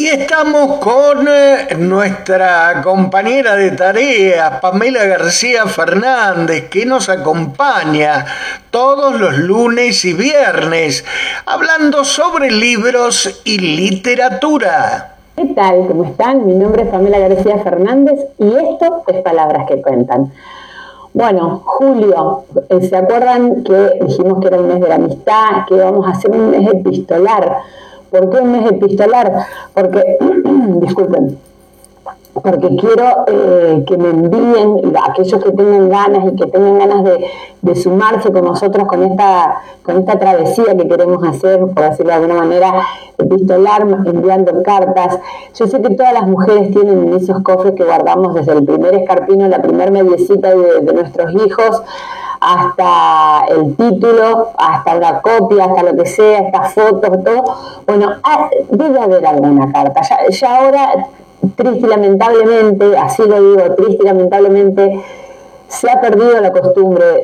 Y estamos con nuestra compañera de tareas, Pamela García Fernández, que nos acompaña todos los lunes y viernes, hablando sobre libros y literatura. ¿Qué tal? ¿Cómo están? Mi nombre es Pamela García Fernández y esto es Palabras que Cuentan. Bueno, julio, ¿se acuerdan que dijimos que era un mes de la amistad, que íbamos a hacer un mes epistolar? ¿Por qué un mes epistolar? Porque, disculpen, porque quiero que me envíen aquellos que tengan ganas y que tengan ganas de sumarse con nosotros con esta travesía que queremos hacer, por decirlo de alguna manera, epistolar, enviando cartas. Yo sé que todas las mujeres tienen en esos cofres que guardamos desde el primer escarpino, la primer mediecita de nuestros hijos, hasta el título, hasta una copia, hasta lo que sea, estas fotos, todo. Bueno, debe haber alguna carta. Ya ahora, triste y lamentablemente, así lo digo, triste y lamentablemente, se ha perdido la costumbre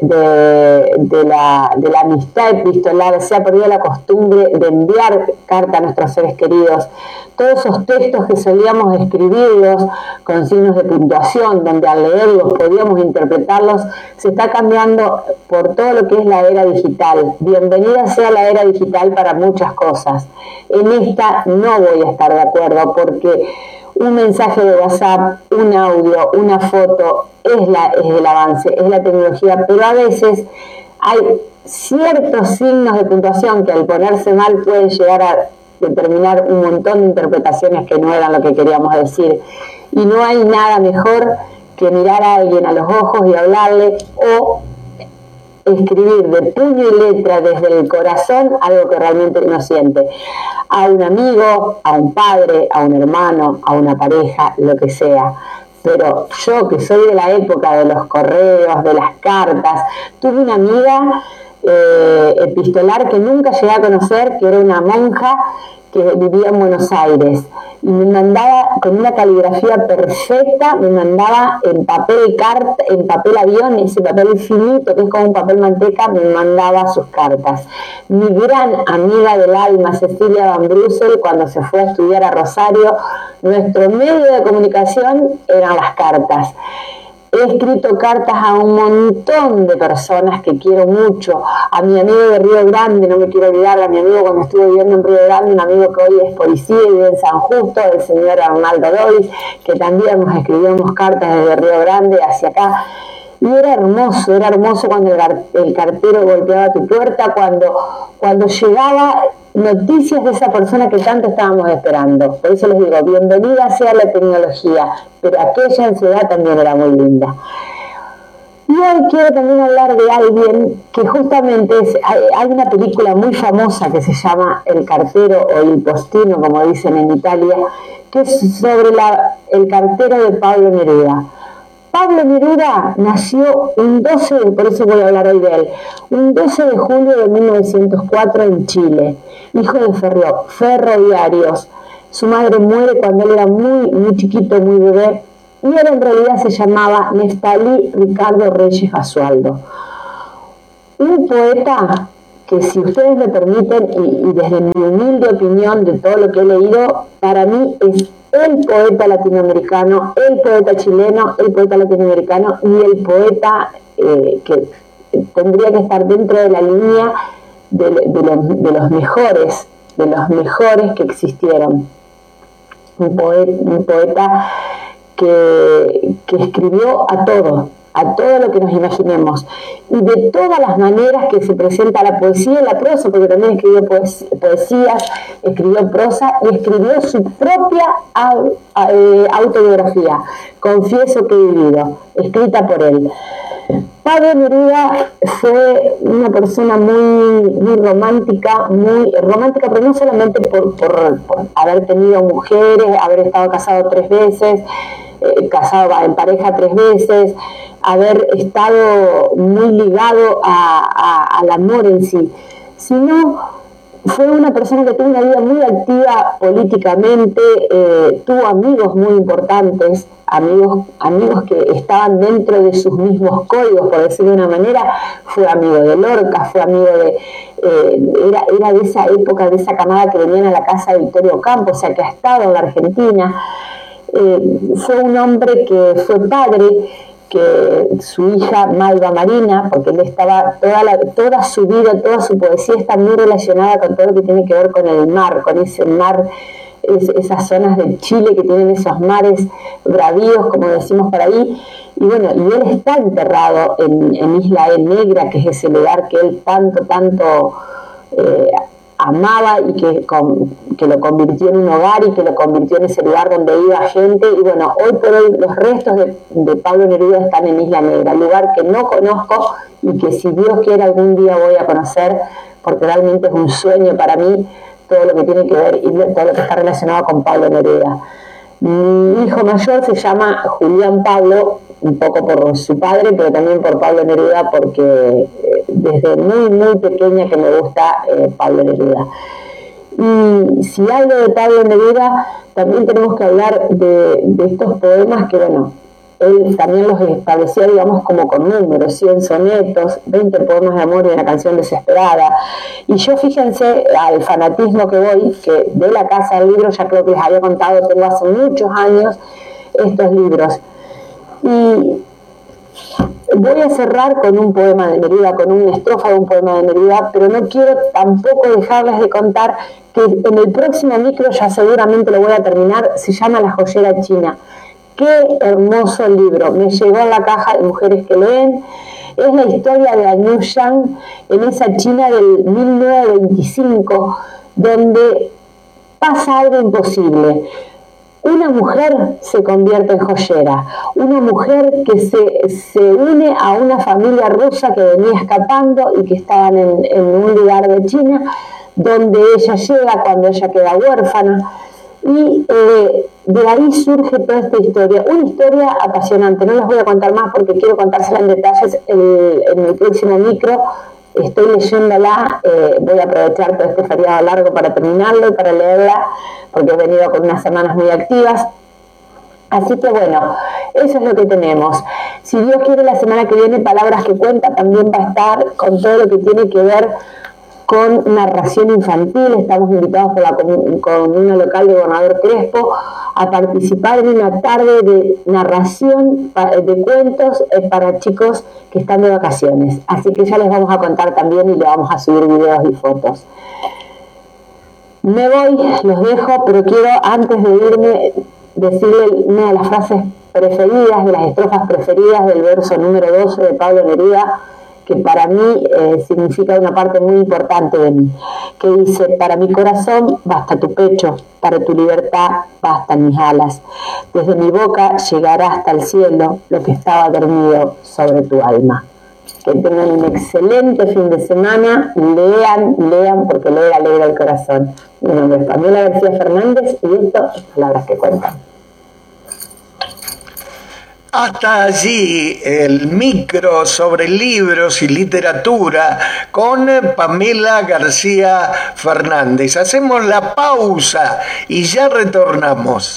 de la amistad epistolar, se ha perdido la costumbre de enviar carta a nuestros seres queridos. Todos esos textos que solíamos escribirlos con signos de puntuación, donde al leerlos podíamos interpretarlos, se está cambiando por todo lo que es la era digital. Bienvenida sea la era digital para muchas cosas. En esta no voy a estar de acuerdo porque un mensaje de WhatsApp, un audio, una foto, es el avance, es la tecnología, pero a veces hay ciertos signos de puntuación que al ponerse mal pueden llegar a determinar un montón de interpretaciones que no eran lo que queríamos decir. Y no hay nada mejor que mirar a alguien a los ojos y hablarle o escribir de puño y letra desde el corazón algo que realmente uno siente. A un amigo, a un padre, a un hermano, a una pareja, lo que sea. Pero yo, que soy de la época de los correos, de las cartas, tuve una amiga epistolar que nunca llegué a conocer, que era una monja que vivía en Buenos Aires y me mandaba con una caligrafía perfecta, me mandaba en papel carta, en papel avión, ese papel finito que es como un papel manteca, me mandaba sus cartas. Mi gran amiga del alma, Cecilia Van Brussel, cuando se fue a estudiar a Rosario, nuestro medio de comunicación eran las cartas. He escrito cartas a un montón de personas que quiero mucho. A mi amigo de Río Grande, no me quiero olvidar, a mi amigo cuando estuve viviendo en Río Grande, un amigo que hoy es policía y vive en San Justo, el señor Arnaldo Doris, que también nos escribíamos cartas desde Río Grande hacia acá. Y era hermoso cuando el cartero golpeaba tu puerta, cuando llegaba noticias de esa persona que tanto estábamos esperando. Por eso les digo, bienvenida sea la tecnología, pero aquella ansiedad también era muy linda. Y hoy quiero también hablar de alguien que justamente hay una película muy famosa que se llama El cartero o Il postino, como dicen en Italia, que es sobre el cartero de Pablo Neruda. Pablo Neruda nació por eso voy a hablar hoy de él, un 12 de julio de 1904 en Chile, hijo de ferroviarios. Su madre muere cuando él era muy chiquito, muy bebé, y él en realidad se llamaba Neftalí Ricardo Reyes Basualdo. Un poeta que, si ustedes me permiten, y desde mi humilde opinión de todo lo que he leído, para mí es el poeta latinoamericano, el poeta chileno, el poeta latinoamericano y el poeta que tendría que estar dentro de la línea de los mejores que existieron. Un poeta que escribió a todo lo que nos imaginemos, y de todas las maneras que se presenta la poesía y la prosa, porque también escribió poesías, escribió prosa y escribió su propia autobiografía, Confieso que he vivido, escrita por él. Pablo Neruda fue una persona muy romántica, pero no solamente por haber tenido mujeres, haber estado casado 3 veces, casado en pareja 3 veces, haber estado muy ligado al amor en sí, sino fue una persona que tuvo una vida muy activa políticamente, tuvo amigos muy importantes, amigos que estaban dentro de sus mismos códigos, por decirlo de una manera. Fue amigo de Lorca, fue amigo de... era de esa época, de esa camada que venían a la casa de Victorio Campo, o sea, que ha estado en la Argentina. Fue un hombre que fue padre, que su hija Malva Marina, porque él estaba toda su vida, toda su poesía está muy relacionada con todo lo que tiene que ver con el mar, con ese mar, esas zonas de Chile que tienen esos mares bravíos, como decimos por ahí. Y bueno, y él está enterrado en Isla Negra, que es ese lugar que él tanto amaba y que lo convirtió en un hogar y que lo convirtió en ese lugar donde iba gente. Y bueno, hoy por hoy los restos de Pablo Neruda están en Isla Negra, lugar que no conozco y que si Dios quiere algún día voy a conocer, porque realmente es un sueño para mí todo lo que tiene que ver y todo lo que está relacionado con Pablo Neruda. Mi hijo mayor se llama Julián Pablo, un poco por su padre, pero también por Pablo Neruda, porque desde muy pequeña que me gusta Pablo Neruda. Y si hablo de Pablo Neruda, también tenemos que hablar de estos poemas que, bueno, él también los establecía, digamos, como con números: 100 sonetos, 20 poemas de amor y una canción desesperada. Y yo, fíjense al fanatismo que voy, que de la casa del libro, ya creo que les había contado, tengo hace muchos años estos libros. Y voy a cerrar con un poema de Neruda, con una estrofa de un poema de Neruda, pero no quiero tampoco dejarles de contar que en el próximo micro, ya seguramente lo voy a terminar, se llama La joyera china. Qué hermoso libro, me llegó en la caja de Mujeres que Leen. Es la historia de Anyu Yang en esa China del 1925, donde pasa algo imposible. Una mujer se convierte en joyera, una mujer que se une a una familia rusa que venía escapando y que estaban en un lugar de China, donde ella llega cuando ella queda huérfana. Y de ahí surge toda esta historia, una historia apasionante. No les voy a contar más porque quiero contársela en detalles en el próximo micro. Estoy leyéndola, voy a aprovechar todo este feriado largo para terminarlo y para leerla, porque he venido con unas semanas muy activas. Así que bueno, eso es lo que tenemos. Si Dios quiere, la semana que viene Palabras que Cuenta también va a estar con todo lo que tiene que ver con narración infantil. Estamos invitados con una local de Gobernador Crespo a participar en una tarde de narración de cuentos para chicos que están de vacaciones. Así que ya les vamos a contar también y le vamos a subir videos y fotos. Me voy, los dejo, pero quiero antes de irme decirle una de las frases preferidas, de las estrofas preferidas del verso número 12 de Pablo Neruda, que para mí significa una parte muy importante de mí, que dice: para mi corazón basta tu pecho, para tu libertad bastan mis alas, desde mi boca llegará hasta el cielo lo que estaba dormido sobre tu alma. Que tengan un excelente fin de semana, lean porque leer alegra el corazón. Mi nombre es Pamela García Fernández y esto es Palabras que Cuentan. Hasta allí el micro sobre libros y literatura con Pamela García Fernández. Hacemos la pausa y ya retornamos.